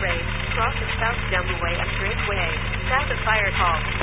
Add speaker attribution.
Speaker 1: Raid, cross of South Dumble Way and Drake Way, south of Fire Hall.